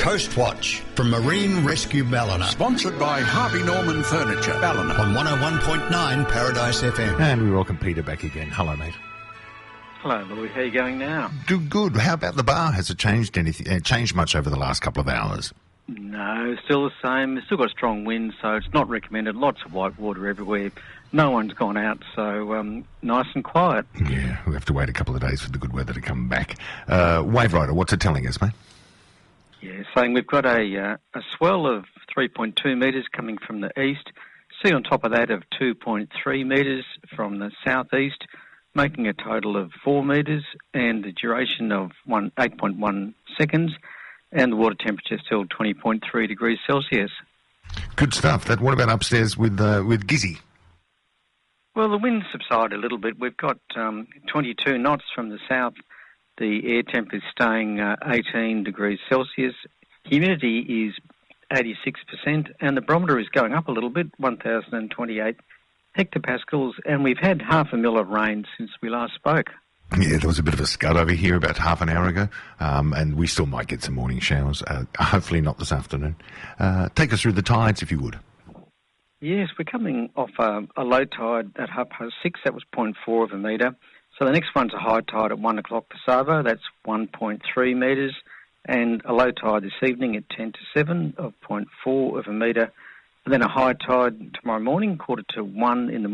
Coast Watch from Marine Rescue Ballina. Sponsored by Harvey Norman Furniture, Ballina. On 101.9 Paradise FM. And we welcome Peter back again. Hello, mate. Hello, Louis. How are you going now? Do good. How about the bar? Has it changed anything? Changed much over the last couple of hours? No, still the same. It's still got a strong wind, so it's not recommended. Lots of white water everywhere. No one's gone out, so nice and quiet. Yeah, we have to wait a couple of days for the good weather to come back. Wave Rider, what's it telling us, mate? Yeah, saying we've got a swell of 3.2 metres coming from the east, sea on top of that of 2.3 metres from the southeast, making a total of 4 metres, and the duration of 8.1 seconds, and the water temperature still 20.3 degrees Celsius. Good stuff. What about upstairs with Gizzy? Well, the wind subsided a little bit. We've got 22 knots from the south. The air temp is staying 18 degrees Celsius. Humidity is 86%, and the barometer is going up a little bit, 1,028 hectopascals, and we've had 0.5 mil of rain since we last spoke. Yeah, there was a bit of a scud over here about half an hour ago, and we still might get some morning showers, hopefully not this afternoon. Take us through the tides, if you would. Yes, we're coming off a low tide at 6:30. That was 0.4 of a metre. So the next one's a high tide at 1 o'clock for Savo. That's 1.3 metres. And a low tide this evening at 10:07 of 0.4 of a metre. And then a high tide tomorrow morning, 1:45 in the